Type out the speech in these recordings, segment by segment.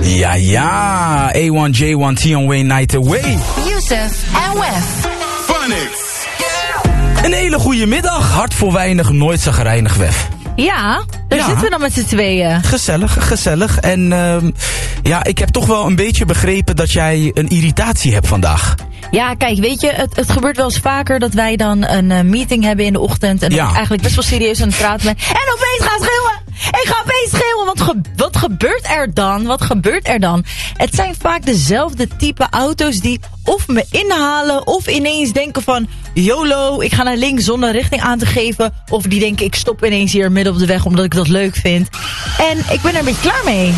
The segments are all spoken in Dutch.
Ja. A1J1 Tion Wayne Night Away. Yusuf en Wef. Phonics. Een hele goede middag. Hart voor weinig, nooit zagrijnig, Wef. Ja, daar zitten we dan met z'n tweeën. Gezellig. En ik heb toch wel een beetje begrepen dat jij een irritatie hebt vandaag. Ja, kijk, weet je, het gebeurt wel eens vaker dat wij dan een meeting hebben in de ochtend. En dan ik eigenlijk best wel serieus aan het praten ben. En opeens gaan schreeuwen! Ik ga opeens schreeuwen! Wat gebeurt er dan? Het zijn vaak dezelfde type auto's die of me inhalen of ineens denken van... YOLO, ik ga naar links zonder richting aan te geven. Of die denken, ik stop ineens hier midden op de weg omdat ik dat leuk vind. En ik ben er een beetje klaar mee.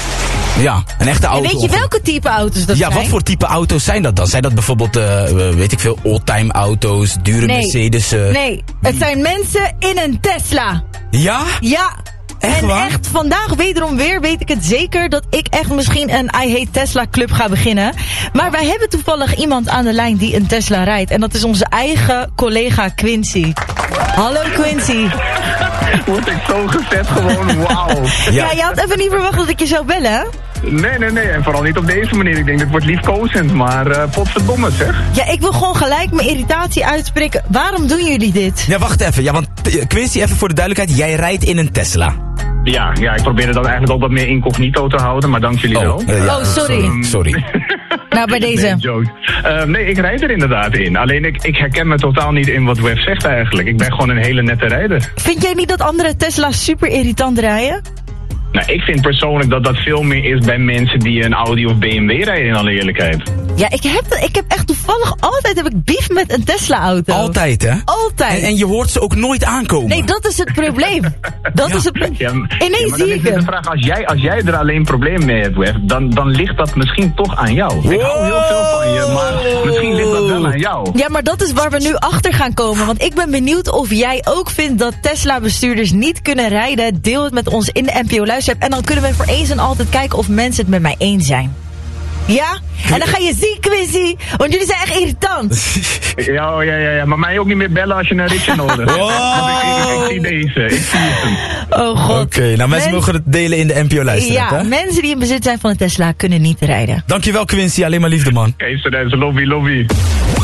Ja, een echte auto. En weet je welke type auto's dat zijn? Ja, wat voor type auto's zijn dat dan? Zijn dat bijvoorbeeld, weet ik veel, oldtime auto's, dure Mercedes? Nee, het zijn mensen in een Tesla. Ja? Ja. Echt waar? Echt, vandaag wederom weer weet ik het zeker dat ik echt misschien een I Hate Tesla club ga beginnen. Maar wij hebben toevallig iemand aan de lijn die een Tesla rijdt. En dat is onze eigen collega Quincy. Hallo Quincy. Word ik zo gezet gewoon, wauw. Ja, je had even niet verwacht dat ik je zou bellen, hè? Nee. En vooral niet op deze manier. Ik denk, dit wordt liefkozend, maar potverdomme zeg. Ja, ik wil gewoon gelijk mijn irritatie uitspreken. Waarom doen jullie dit? Ja, wacht even. Ja, want Quincy, even voor de duidelijkheid. Jij rijdt in een Tesla. Ja, ik probeerde dat eigenlijk ook wat meer incognito te houden, maar dank jullie wel. Sorry. Nou, bij deze. Nee, joke. Nee, ik rijd er inderdaad in. Alleen ik herken me totaal niet in wat Wef zegt eigenlijk. Ik ben gewoon een hele nette rijder. Vind jij niet dat andere Tesla's super irritant rijden? Nou, ik vind persoonlijk dat dat veel meer is bij mensen die een Audi of BMW rijden, in alle eerlijkheid. Ja, ik heb echt toevallig altijd beef met een Tesla-auto. Altijd, hè? Altijd. En je hoort ze ook nooit aankomen. Nee, dat is het probleem. Ineens zie ik het. De vraag, als jij er alleen probleem mee hebt, Wef, dan ligt dat misschien toch aan jou. Ik hou heel veel van je, maar misschien ligt dat wel aan jou. Ja, maar dat is waar we nu achter gaan komen. Want ik ben benieuwd of jij ook vindt dat Tesla-bestuurders niet kunnen rijden. Deel het met ons in de NPO Luister. En dan kunnen we voor eens en altijd kijken of mensen het met mij eens zijn. Ja? En dan ga je zien, Quizzy. Want jullie zijn echt irritant. Ja. Maar mij ook niet meer bellen als je een ritje nodig hebt. Ik zie deze. Ik zie hem. Oh god. Oké, nou mensen mogen het delen in de NPO-lijst. Ja, mensen die in bezit zijn van een Tesla kunnen niet rijden. Dankjewel Quincy, alleen maar liefde man. Oké, lobby.